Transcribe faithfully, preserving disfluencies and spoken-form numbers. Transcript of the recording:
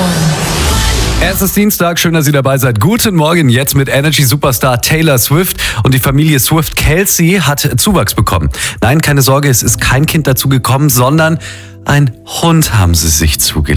Es ist Dienstag, schön, dass ihr dabei seid. Guten Morgen, jetzt mit Energy-Superstar Taylor Swift. Und die Familie Swift-Kelsey hat Zuwachs bekommen. Nein, keine Sorge, es ist kein Kind dazu gekommen, sondern ein Hund haben sie sich zugelegt.